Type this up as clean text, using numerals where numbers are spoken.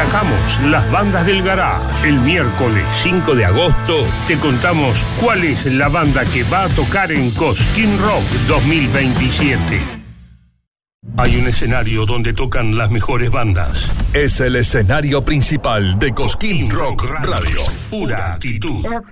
Destacamos las bandas del garage. El miércoles 5 de agosto te contamos cuál es la banda que va a tocar en Cosquín Rock 2027. Hay un escenario donde tocan las mejores bandas. Es el escenario principal de Cosquín Rock Radio. Pura actitud.